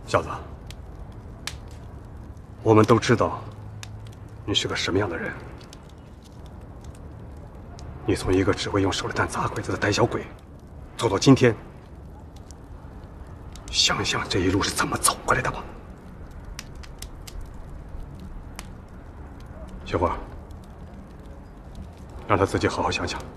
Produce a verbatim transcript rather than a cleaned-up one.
小子，我们都知道你是个什么样的人。你从一个只会用手榴弹砸鬼子的胆小鬼，走到今天，想想这一路是怎么走过来的吧。小伙，让他自己好好想想。